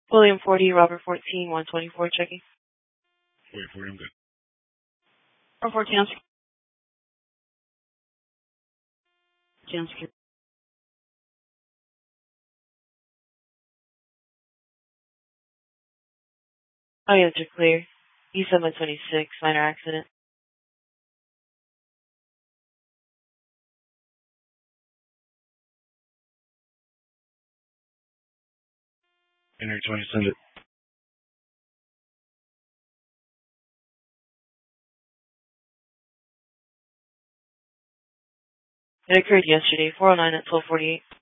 William 40, Robert 14, 124, checking. Wait for him, good. Robert 14, I'm secure. Oh, yes, you're clear. E726, minor accident. Enter 20, send it. It occurred yesterday, 409 at 1248.